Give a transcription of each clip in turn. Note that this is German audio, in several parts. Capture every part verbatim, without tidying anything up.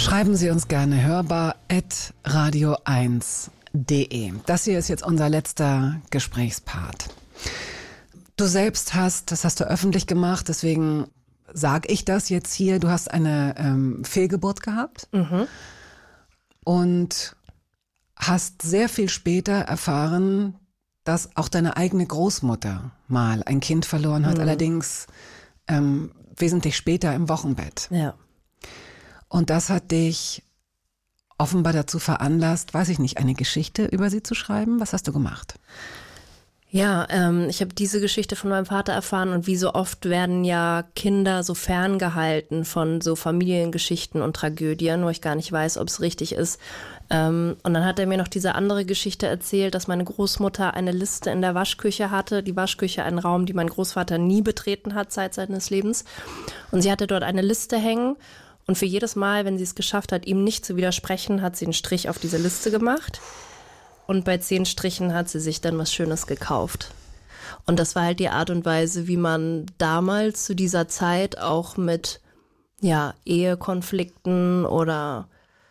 Schreiben Sie uns gerne hörbar at radio eins punkt de. Das hier ist jetzt unser letzter Gesprächspart. Du selbst hast, das hast du öffentlich gemacht, deswegen sage ich das jetzt hier, du hast eine ähm, Fehlgeburt gehabt Mhm. und hast sehr viel später erfahren, dass auch deine eigene Großmutter mal ein Kind verloren hat, Mhm. allerdings ähm, wesentlich später im Wochenbett. Ja. Und das hat dich offenbar dazu veranlasst, weiß ich nicht, eine Geschichte über sie zu schreiben. Was hast du gemacht? Ja, ähm, ich habe diese Geschichte von meinem Vater erfahren und wie so oft werden ja Kinder so ferngehalten von so Familiengeschichten und Tragödien, wo ich gar nicht weiß, ob es richtig ist. Ähm, und dann hat er mir noch diese andere Geschichte erzählt, dass meine Großmutter eine Liste in der Waschküche hatte. Die Waschküche, ein Raum, den mein Großvater nie betreten hat seit seines Lebens. Und sie hatte dort eine Liste hängen. Und für jedes Mal, wenn sie es geschafft hat, ihm nicht zu widersprechen, hat sie einen Strich auf diese Liste gemacht. Und bei zehn Strichen hat sie sich dann was Schönes gekauft. Und das war halt die Art und Weise, wie man damals zu dieser Zeit auch mit ja, Ehekonflikten oder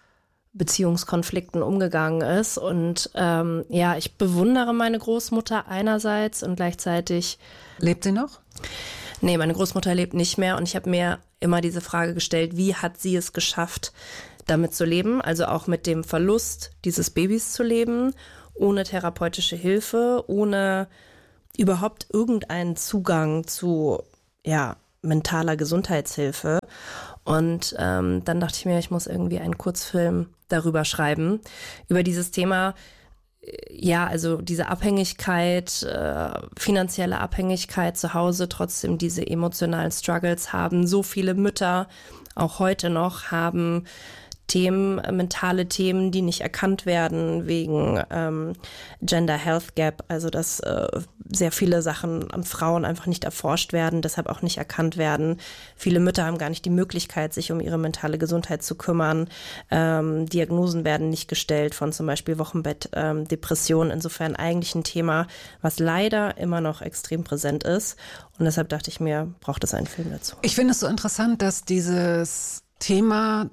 Beziehungskonflikten umgegangen ist. Und ähm, ja, ich bewundere meine Großmutter einerseits und gleichzeitig... Lebt sie noch? Nee, meine Großmutter lebt nicht mehr und ich habe mir immer diese Frage gestellt, wie hat sie es geschafft, damit zu leben, also auch mit dem Verlust dieses Babys zu leben, ohne therapeutische Hilfe, ohne überhaupt irgendeinen Zugang zu ja, mentaler Gesundheitshilfe. Und ähm, dann dachte ich mir, ich muss irgendwie einen Kurzfilm darüber schreiben, über dieses Thema. Ja, also diese Abhängigkeit, äh, finanzielle Abhängigkeit zu Hause, trotzdem diese emotionalen Struggles haben. So viele Mütter, auch heute noch, haben Themen, mentale Themen, die nicht erkannt werden wegen ähm, Gender Health Gap, also dass äh, sehr viele Sachen an Frauen einfach nicht erforscht werden, deshalb auch nicht erkannt werden. Viele Mütter haben gar nicht die Möglichkeit, sich um ihre mentale Gesundheit zu kümmern. Ähm, Diagnosen werden nicht gestellt von zum Beispiel Wochenbett, ähm, Depression. Insofern eigentlich ein Thema, was leider immer noch extrem präsent ist. Und deshalb dachte ich mir, braucht es einen Film dazu. Ich finde es so interessant, dass dieses Thema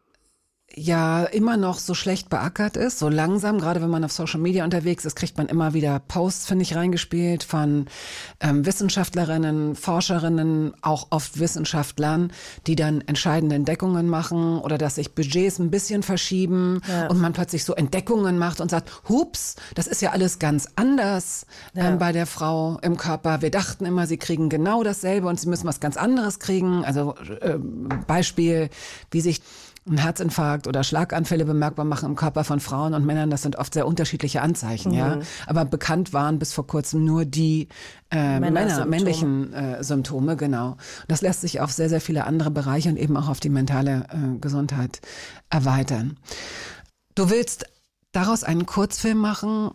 ja immer noch so schlecht beackert ist, so langsam, gerade wenn man auf Social Media unterwegs ist, kriegt man immer wieder Posts, finde ich, reingespielt von ähm, Wissenschaftlerinnen, Forscherinnen, auch oft Wissenschaftlern, die dann entscheidende Entdeckungen machen oder dass sich Budgets ein bisschen verschieben Ja. und man plötzlich so Entdeckungen macht und sagt, hups, das ist ja alles ganz anders Ja. ähm, bei der Frau im Körper. Wir dachten immer, sie kriegen genau dasselbe und sie müssen was ganz anderes kriegen. Also äh, Beispiel, wie sich ein Herzinfarkt oder Schlaganfälle bemerkbar machen im Körper von Frauen und Männern, das sind oft sehr unterschiedliche Anzeichen, Mhm. ja. Aber bekannt waren bis vor kurzem nur die äh, Männer, Männersymptome. männlichen äh, Symptome, genau. Das lässt sich auf sehr, sehr viele andere Bereiche und eben auch auf die mentale äh, Gesundheit erweitern. Du willst daraus einen Kurzfilm machen,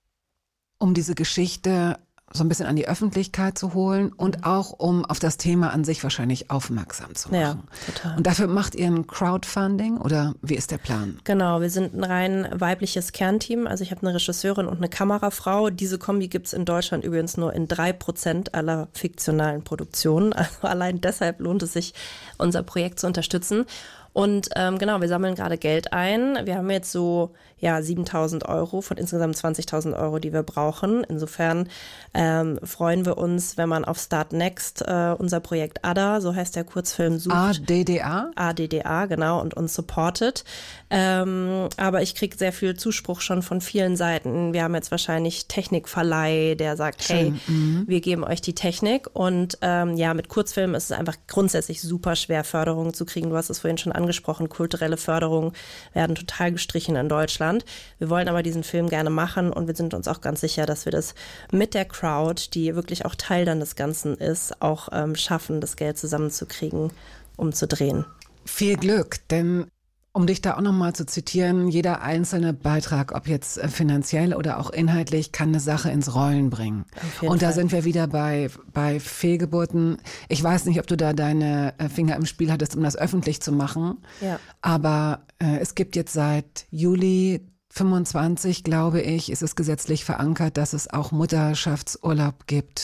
um diese Geschichte so ein bisschen an die Öffentlichkeit zu holen und auch um auf das Thema an sich wahrscheinlich aufmerksam zu machen. Ja, total. Und dafür macht ihr ein Crowdfunding oder wie ist der Plan? Genau, wir sind ein rein weibliches Kernteam. Also ich habe eine Regisseurin und eine Kamerafrau. Diese Kombi gibt's in Deutschland übrigens nur in drei Prozent aller fiktionalen Produktionen. Also allein deshalb lohnt es sich, unser Projekt zu unterstützen. Und ähm, genau, wir sammeln gerade Geld ein. Wir haben jetzt so ja siebentausend Euro von insgesamt zwanzigtausend Euro, die wir brauchen. Insofern ähm, freuen wir uns, wenn man auf Start Next äh, unser Projekt A D A, so heißt der Kurzfilm, sucht. A D D A? A D D A, genau, und uns supportet. Ähm, aber ich kriege sehr viel Zuspruch schon von vielen Seiten. Wir haben jetzt wahrscheinlich Technikverleih, der sagt, Schön. hey, mhm. wir geben euch die Technik. Und ähm, ja, mit Kurzfilmen ist es einfach grundsätzlich super schwer, Förderungen zu kriegen. Du hast es vorhin schon angesprochen, kulturelle Förderungen werden total gestrichen in Deutschland. Wir wollen aber diesen Film gerne machen und wir sind uns auch ganz sicher, dass wir das mit der Crowd, die wirklich auch Teil dann des Ganzen ist, auch ähm, schaffen, das Geld zusammenzukriegen, um zu drehen. Viel Glück, denn um dich da auch nochmal zu zitieren, jeder einzelne Beitrag, ob jetzt äh, finanziell oder auch inhaltlich, kann eine Sache ins Rollen bringen. Und da Fall. sind wir wieder bei, bei Fehlgeburten. Ich weiß nicht, ob du da deine äh, Finger im Spiel hattest, um das öffentlich zu machen. Ja. Aber äh, es gibt jetzt seit Juli fünfundzwanzig, glaube ich, ist es gesetzlich verankert, dass es auch Mutterschaftsurlaub gibt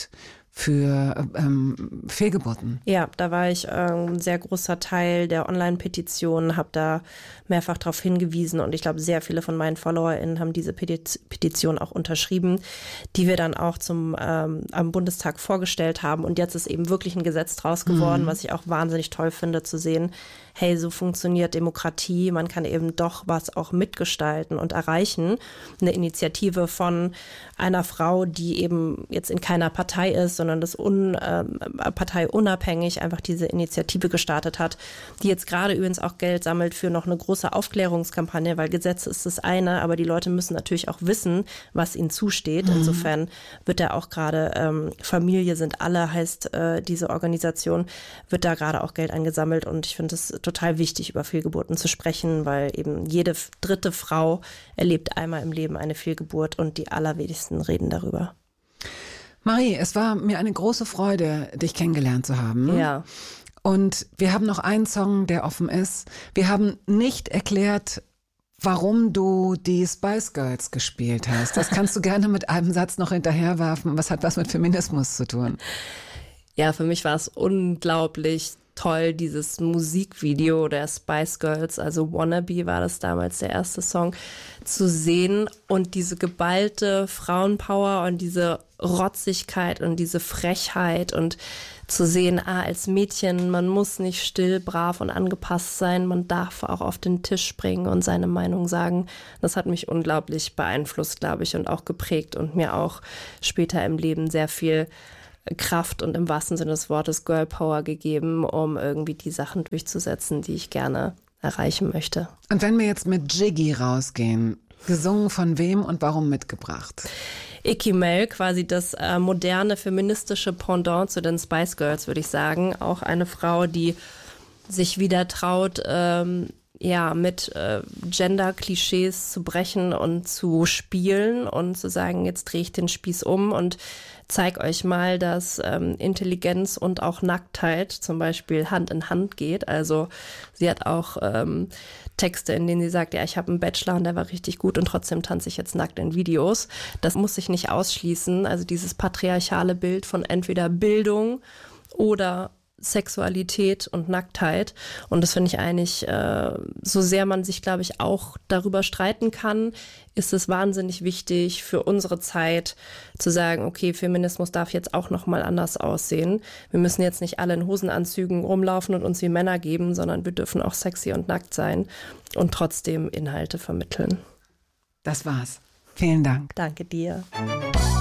für ähm, Fehlgeburten. Ja, da war ich äh, ein sehr großer Teil der Online-Petition, habe da mehrfach darauf hingewiesen und ich glaube, sehr viele von meinen FollowerInnen haben diese Petiz- Petition auch unterschrieben, die wir dann auch zum ähm, am Bundestag vorgestellt haben und jetzt ist eben wirklich ein Gesetz draus geworden, mhm. was ich auch wahnsinnig toll finde zu sehen. Hey, so funktioniert Demokratie, man kann eben doch was auch mitgestalten und erreichen. Eine Initiative von einer Frau, die eben jetzt in keiner Partei ist, sondern das un, äh, parteiunabhängig einfach diese Initiative gestartet hat, die jetzt gerade übrigens auch Geld sammelt für noch eine große Aufklärungskampagne, weil Gesetz ist das eine, aber die Leute müssen natürlich auch wissen, was ihnen zusteht. Mhm. Insofern wird da auch gerade ähm, Familie sind alle, heißt äh, diese Organisation, wird da gerade auch Geld angesammelt und ich finde es total wichtig, über Fehlgeburten zu sprechen, weil eben jede dritte Frau erlebt einmal im Leben eine Fehlgeburt und die allerwenigsten reden darüber. Marie, es war mir eine große Freude, dich kennengelernt zu haben. Ja. Und wir haben noch einen Song, der offen ist. Wir haben nicht erklärt, warum du die Spice Girls gespielt hast. Das kannst du gerne mit einem Satz noch hinterherwerfen. Was hat was mit Feminismus zu tun? Ja, für mich war es unglaublich toll, dieses Musikvideo der Spice Girls, also Wannabe war das damals der erste Song, zu sehen und diese geballte Frauenpower und diese Rotzigkeit und diese Frechheit und zu sehen, ah, als Mädchen, man muss nicht still, brav und angepasst sein, man darf auch auf den Tisch springen und seine Meinung sagen. Das hat mich unglaublich beeinflusst, glaube ich, und auch geprägt und mir auch später im Leben sehr viel Kraft und im wahrsten Sinne des Wortes Girl Power gegeben, um irgendwie die Sachen durchzusetzen, die ich gerne erreichen möchte. Und wenn wir jetzt mit Jiggy rausgehen, gesungen von wem und warum mitgebracht? Icky Mel, quasi das äh, moderne feministische Pendant zu den Spice Girls, würde ich sagen. Auch eine Frau, die sich wieder traut, ähm, ja, mit äh, Gender-Klischees zu brechen und zu spielen und zu sagen, jetzt drehe ich den Spieß um und zeig euch mal, dass ähm, Intelligenz und auch Nacktheit zum Beispiel Hand in Hand geht. Also sie hat auch ähm, Texte, in denen sie sagt, ja, ich habe einen Bachelor und der war richtig gut und trotzdem tanze ich jetzt nackt in Videos. Das muss sich nicht ausschließen. Also dieses patriarchale Bild von entweder Bildung oder Sexualität und Nacktheit. Und das finde ich eigentlich, äh, so sehr man sich, glaube ich, auch darüber streiten kann, ist es wahnsinnig wichtig für unsere Zeit zu sagen, okay, Feminismus darf jetzt auch nochmal anders aussehen. Wir müssen jetzt nicht alle in Hosenanzügen rumlaufen und uns wie Männer geben, sondern wir dürfen auch sexy und nackt sein und trotzdem Inhalte vermitteln. Das war's. Vielen Dank. Danke dir.